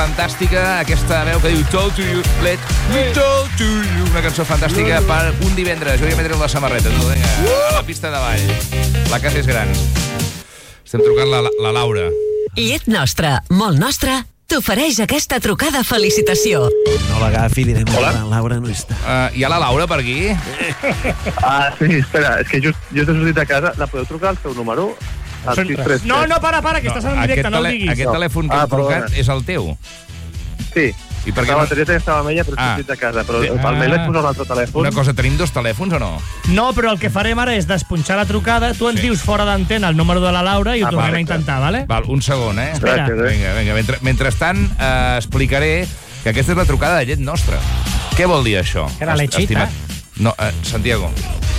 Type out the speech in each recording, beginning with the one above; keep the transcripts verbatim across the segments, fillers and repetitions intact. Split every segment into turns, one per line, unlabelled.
fantàstica, aquesta veu que diu Told to you, let me told to you. Una cançó fantàstica per un divendres. Jo ja m'he tret la samarreta, tu, vinga, a la pista de ball. La casa és gran. Estem trucant la, la Laura.
Llet Nostra, molt nostra, t'ofereix aquesta trucada felicitació.
No l'agafi, direm que la Laura no està.
Uh, hi ha la Laura per aquí?
Ah, sí, espera, és que just, just he sortit a casa. La podeu trucar al seu número? Al sis tres tres.
No, no, para, para, que estàs en directe, no el diguis.
Aquest telèfon que
Ah,
hem trucat
perdona.
és el teu?
Sí.
I per què
La
no-
bateria estava amb ella, però he
Ah.
sortit a casa. Però
Sí.
al mail vaig posar un altre telèfon.
Una cosa, tenim dos telèfons o no?
No, però el que farem ara és despunxar la trucada, tu ens
Sí.
dius fora d'antena el número de la Laura i ho
Ah,
tornem
vale,
a intentar, vale?
Val, un segon, eh?
Espera.
Gràcies, eh?
Vinga, vinga. Mentre, mentrestant, eh, explicaré que aquesta és la trucada de llet nostra. Què vol dir això?
Que era lechita.
Estimat? No, eh, Santiago.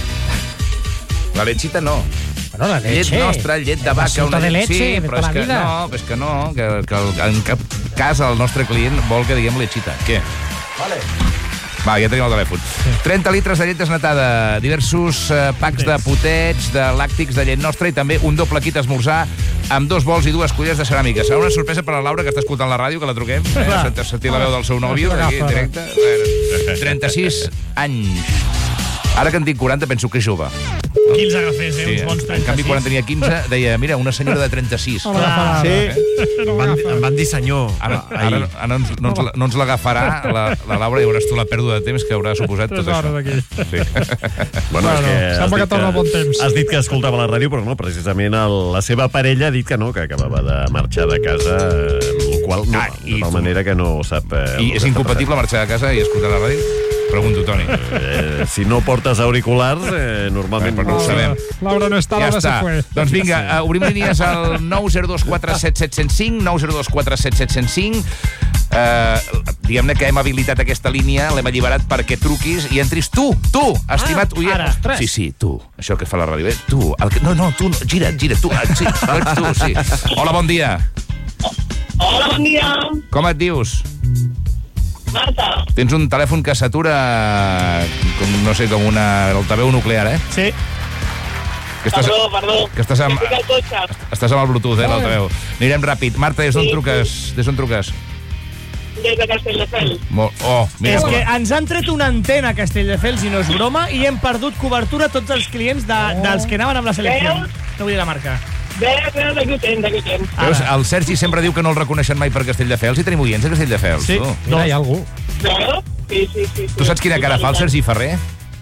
La lechita no.
Bueno, la
Llet
leche.
nostra, llet de
El
vaca.
vasito
Una
de
llet-
leche
sí,
de
però
tota
és
la
que
vida.
no, és que no, que, que el- en cap cas el nostre client vol que diguem lechita. Què? Vale. Va, ja tenim el telèfon. trenta litres de llet desnatada, diversos eh, packs de potets, de làctics de llet nostra i també un doble kit esmorzar amb dos bols i dues culleres de ceràmica. Serà una sorpresa per a la Laura, que està escoltant la ràdio, que la truquem. Eh, sentir- sentir la veu del seu nòvio, aquí, en directe. Eh, trenta-sis anys. Ara que en tinc quaranta, penso que és jove.
Qui els agafés, eh?
Sí,
Uns bons
en
trenta-sis.
canvi, quan en tenia quinze, deia, mira, una senyora de trenta-sis.
Clar.
Sí,
Eh?
em van, em van dir senyor.
Ara,
ahir.
ara, ara no, ens, no, ens, la- no ens l'agafarà la, la Laura i veuràs tu la pèrdua de temps que haurà suposat tot
Tres
això.
hores d'aquí.
Sí.
Bueno, és que has
sembla
dit
que torna bon temps.
Has dit que escoltava la ràdio, però no, precisament el, la seva parella ha dit que no, que acabava de marxar de casa, amb el qual, no,
Ah, i
de tal
tu-
manera que no sap... Eh, el
I
que
és
està
incompatible marxar de casa i escoltar la ràdio? Pregunto, Toni.
passant. Eh, si no portes auriculars, eh, normalment...
Però no ho sabem.
Laura no està,
Ja
Laura
està.
se fue.
Doncs vinga, uh, obrim línies al nou zero dos quatre set set zero cinc, nou zero dos quatre set set zero cinc. Uh, diguem-ne que hem habilitat aquesta línia, l'hem alliberat perquè truquis i entris tu, tu, estimat oient.
ara, ostres.
Sí, sí, tu. Això que fa la ràdio, eh? Tu. El que... No, no, tu, no. gira, gira, tu. Ah, sí, tu, sí. Hola, bon dia.
Hola, bon dia.
Com et dius?
Marta.
Tens un telèfon que s'atura, com, no sé, com una altaveu nuclear, eh?
Sí.
Que estàs,
Perdó, perdó.
que estàs amb,
Estic al cotxe.
estàs amb el Bluetooth, eh, l'altaveu. Anirem ràpid. Marta, des d'on
Sí.
truques? Des d'on truques?
Des de Castelldefels.
Molt... Oh, mira.
És que ens han tret una antena a Castelldefels i no és broma i hem perdut cobertura tots els clients de, dels que anaven amb la selecció.
Veus?
No vull dir la marca.
Veus, veus, d'aquí ho tens, d'aquí ho tens.
Veus, el Sergi sempre diu que no el reconeixen mai per Castelldefels i tenim oients a Castelldefels.
Sí.
Tu.
Mira, hi ha algú.
Veus? Sí, sí, sí. sí.
Tu saps quina cara fa el Sergi Ferrer?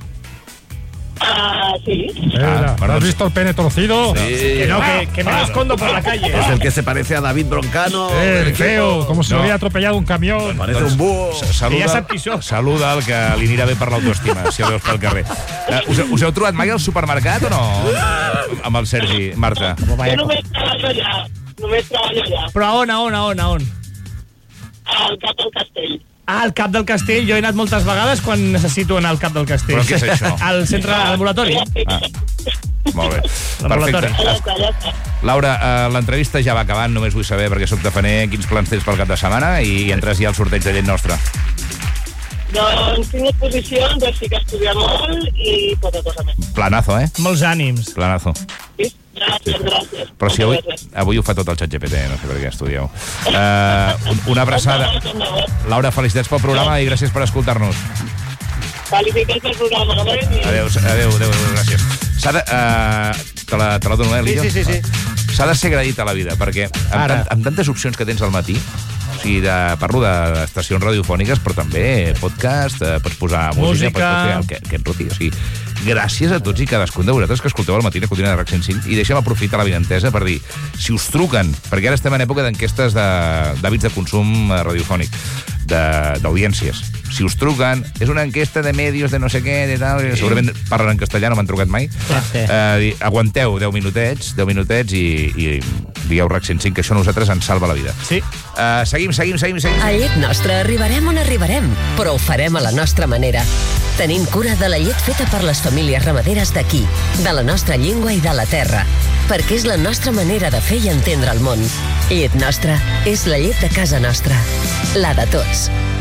Ah, sí.
Mira,
bueno,
¿has visto el pene torcido?
Que no, que, que me lo escondo por la calle.
Es el que se parece a David Broncano.
Eh,
del
el feo,
equipo.
como si
No.
lo hubiera atropellado un camión.
Parece un búho.
Saluda,
ja sap qui sóc.
saluda el que li anirà bé per l'autoestima, si el veus pel carrer. Uh, us, us heu trobat mai al supermercat o no? Amb el Sergi, Marta.
Jo només treballo allà. Només treballo allà.
Però a on, a on, a on, a on?
Al cap del castell.
Ah, al Cap del Castell. Jo he anat moltes vegades quan necessito anar al Cap del Castell.
Però què és això?
Al centre al laboratori.
Ah, molt bé.
Laboratori.
Perfecte.
Ja està, ja està.
Laura, uh, l'entrevista ja va acabant, només vull saber, perquè soc tafaner, quins plans tens pel cap de setmana i entres ja al sorteig de llet nostra.
Doncs tinc exposicions, així que estudiar molt i poca cosa més.
Planazo, eh?
Molts ànims.
Planazo.
Sí? Gràcies, gràcies.
Però si avui,
Gràcies.
avui ho fa tot el xat G P T, no sé per què estudieu. Uh, una abraçada. Laura, felicitats pel programa i gràcies per escoltar-nos.
Felicitats pel programa, no? I...
Adéu, adéu, adéu, adéu, gràcies. S'ha de... Uh, te, la, te la dono, eh, Lillo?
Sí, sí, sí, sí.
S'ha de ser agraït a la vida, perquè amb,
Ara.
tant, amb tantes opcions que tens al matí, o sigui, de, parlo d'estacions radiofòniques, però també podcast, eh, pots posar música,
Música.
pots fer el que, que et roti. O sigui, gràcies a tots i cadascun de vosaltres que escolteu al matí la Cotina de RAC cent cinc i deixem aprofitar la vinentesa per dir, si us truquen, perquè ara estem en època d'enquestes de- d'hàbits de, de consum eh, radiofònic, de- d'audiències. Si us truquen, és una enquesta de medios, de no sé què, de tal, sí. Segurament parlen en castellà, no m'han trucat mai.
sí.
Eh, aguanteu deu minutets, deu minutets i, i digueu RAC cent cinc, que això a nosaltres ens salva la vida.
Sí.
Uh, seguim, seguim, seguim, seguim.
A Llet Nostra arribarem on arribarem, però ho farem a la nostra manera. Tenim cura de la llet feta per les famílies ramaderes d'aquí, de la nostra llengua i de la terra, perquè és la nostra manera de fer i entendre el món. Llet Nostra és la llet de casa nostra, la de tots.